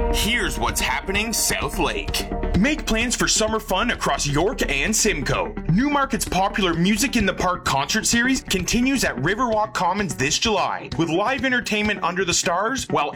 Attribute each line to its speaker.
Speaker 1: Here's what's happening South Lake. Make plans for summer fun across York and Simcoe. Newmarket's popular Music in the Park concert series continues at Riverwalk Commons this July with live entertainment under the stars while